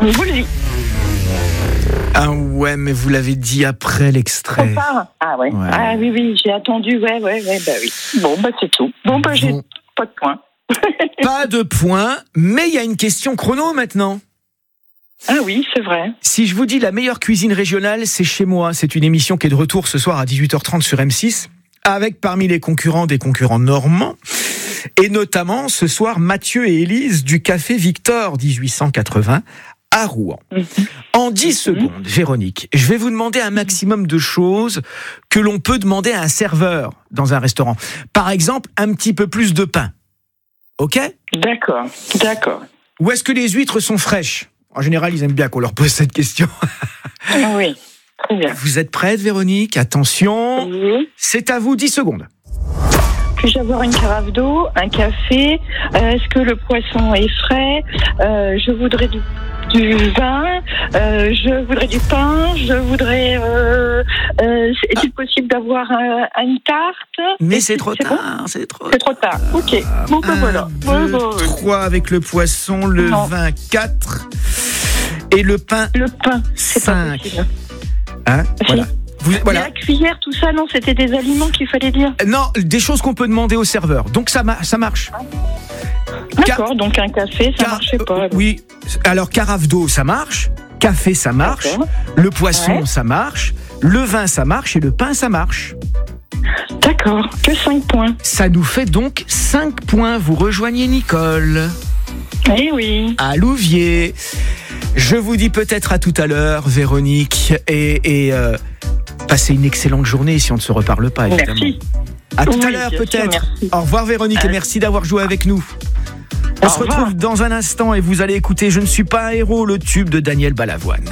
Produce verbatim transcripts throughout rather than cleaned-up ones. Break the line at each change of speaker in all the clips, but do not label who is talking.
Je vous le dis.
Ah ouais, mais vous l'avez dit après l'extrait.
Ah ouais.
ouais.
Ah oui, oui, j'ai attendu. Ouais, ouais, ouais, bah oui. Bon, bah c'est tout. Bon, bah j'ai
Bon.
pas de points.
Pas de points, mais il y a une question chrono maintenant.
Ah oui, c'est vrai.
Si je vous dis la meilleure cuisine régionale, c'est chez moi. C'est une émission qui est de retour ce soir à dix-huit heures trente sur M six, avec parmi les concurrents des concurrents normands, et notamment ce soir Mathieu et Élise du Café Victor dix-huit cent quatre-vingts à Rouen. Mm-hmm. En dix mm-hmm. secondes, Véronique, je vais vous demander un maximum de choses que l'on peut demander à un serveur dans un restaurant. Par exemple, un petit peu plus de pain. Ok ?
D'accord, d'accord.
Où est-ce que les huîtres sont fraîches ? En général, ils aiment bien qu'on leur pose cette question.
Oui, très bien.
Vous êtes prête, Véronique ? Attention,
oui.
C'est à vous, dix secondes.
Puis-je avoir une carafe d'eau, un café ? euh, Est-ce que le poisson est frais ? euh, Je voudrais du, du vin, euh, je voudrais du pain, je voudrais... Euh, euh, est-il ah. possible d'avoir un, une tarte ?
Mais
Est-ce
c'est trop
c'est
tard,
bon
c'est trop
C'est trop tard, ok. Bon, ben voilà.
un, deux,
bon,
trois avec le poisson, le
non.
vin, quatre. Et le pain,
Le pain, c'est
cinq.
pas possible.
Hein, voilà. Vous, voilà.
La cuillère, tout ça, non, c'était des aliments qu'il fallait dire.
Non, des choses qu'on peut demander au serveur. Donc ça, ma- ça marche.
D'accord,
Car-
donc un café, ça
car-
marchait pas.
euh, oui, alors carafe d'eau, ça marche. Café, ça marche.
D'accord.
Le poisson,
Ouais.
ça marche. Le vin, ça marche. Et le pain, ça marche.
D'accord, que cinq points.
Ça nous fait donc cinq points. Vous rejoignez Nicole.
Eh oui.
À Louviers. Je vous dis peut-être à tout à l'heure, Véronique. Et, et euh, passez une excellente journée si on ne se reparle pas, évidemment.
Merci.
À tout
Oui,
à l'heure,
bien
peut-être.
sûr, merci.
Au revoir, Véronique, et
Euh,
merci d'avoir joué avec nous. On
Au
se
revoir.
retrouve dans un instant et vous allez écouter Je ne suis pas un héros, le tube de Daniel Balavoine.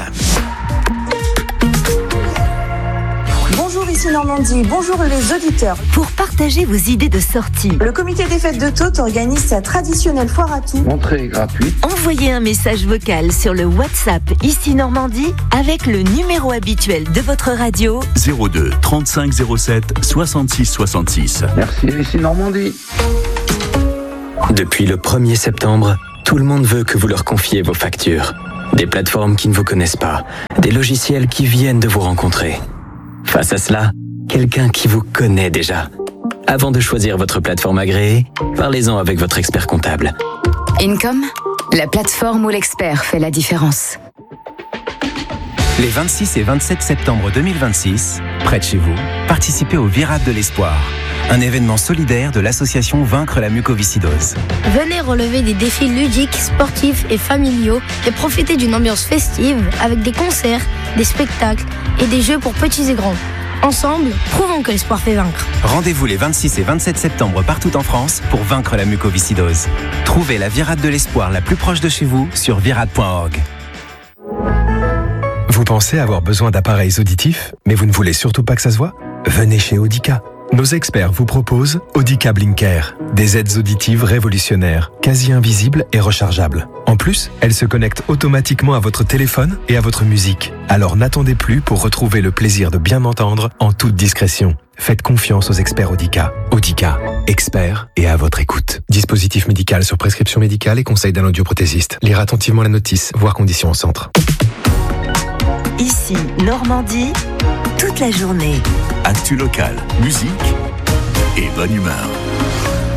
Bonjour, ici Normandie. Bonjour les auditeurs.
Pour partager vos idées de sortie,
Le comité des fêtes de Tôtes organise sa traditionnelle foire à tout.
Entrée gratuite.
envoyez un message vocal sur le WhatsApp Ici Normandie avec le numéro habituel de votre radio.
zéro deux trente-cinq zéro sept soixante-six soixante-six.
Merci, ici Normandie.
Depuis le premier septembre, tout le monde veut que vous leur confiez vos factures. Des plateformes qui ne vous connaissent pas, des logiciels qui viennent de vous rencontrer. Face à cela, quelqu'un qui vous connaît déjà. Avant de choisir votre plateforme agréée, parlez-en avec votre expert comptable.
Income, la plateforme où l'expert fait la différence.
Les vingt-six et vingt-sept septembre deux mille vingt-six, près de chez vous, participez au Virade de l'Espoir, un événement solidaire de l'association Vaincre la mucoviscidose.
Venez relever des défis ludiques, sportifs et familiaux et profiter d'une ambiance festive avec des concerts, des spectacles et des jeux pour petits et grands. Ensemble, prouvons que l'espoir fait vaincre.
Rendez-vous les vingt-six et vingt-sept septembre partout en France pour vaincre la mucoviscidose. Trouvez la Virade de l'Espoir la plus proche de chez vous sur virade point org.
Vous pensez avoir besoin d'appareils auditifs, mais vous ne voulez surtout pas que ça se voit ? Venez chez Audica. Nos experts vous proposent Audica Blinker, des aides auditives révolutionnaires, quasi invisibles et rechargeables. En plus, elles se connectent automatiquement à votre téléphone et à votre musique. Alors n'attendez plus pour retrouver le plaisir de bien entendre en toute discrétion. Faites confiance aux experts Audica. Audica, experts et à votre écoute. Dispositif médical sur prescription médicale et conseil d'un audioprothésiste. Lire attentivement la notice, voir conditions au centre.
Ici Normandie, toute la journée.
Actu local, musique et bonne humeur.